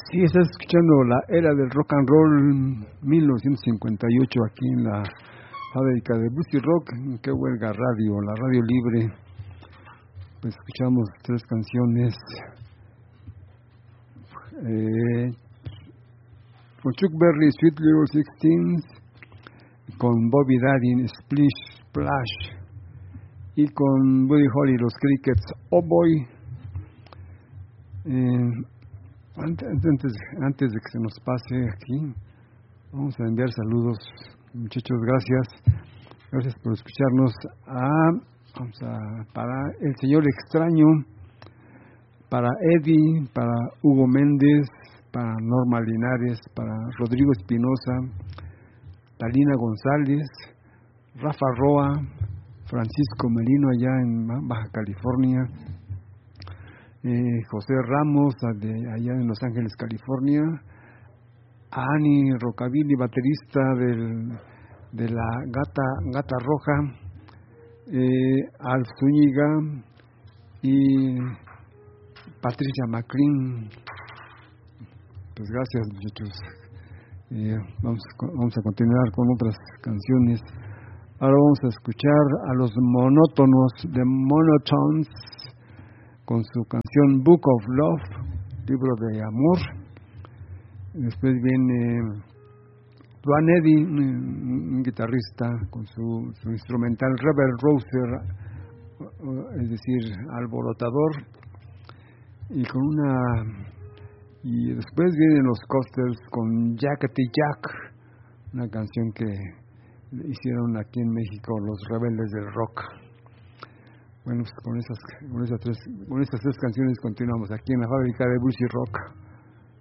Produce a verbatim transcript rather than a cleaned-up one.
Sí, estás escuchando la era del rock and roll mil novecientos cincuenta y ocho aquí en la fábrica de Busy Rock. Qué huelga radio, la radio libre. Pues escuchamos tres canciones eh, con Chuck Berry, Sweet Little Sixteens, con Bobby Darin, Splish Splash, y con Buddy Holly, los Crickets, Oh Boy. Eh, antes, antes, antes de que se nos pase aquí, vamos a enviar saludos, muchachos, gracias, gracias por escucharnos. Ah, vamos a, para el señor extraño, para Eddie, para Hugo Méndez, para Norma Linares, para Rodrigo Espinosa, Talina González, Rafa Roa, Francisco Merino allá en Baja California, eh, José Ramos de allá en Los Ángeles, California, a Ani Rockabilly, baterista del, de la Gata, Gata Roja, eh, Alf Zúñiga y Patricia McLean. Pues gracias, muchachos. Eh, vamos, vamos a continuar con otras canciones. Ahora vamos a escuchar a los Monótonos de Monotones con su canción Book of Love, libro de amor. Después viene Duane Eddy, un, un guitarrista, con su, su instrumental Rebel Rouser, es decir, alborotador, y con una y después vienen los Costers con Jackety Jack, una canción que hicieron aquí en México los Rebeldes del Rock. Bueno, pues con esas con esas tres con estas tres canciones continuamos aquí en la fábrica de Busy Rock.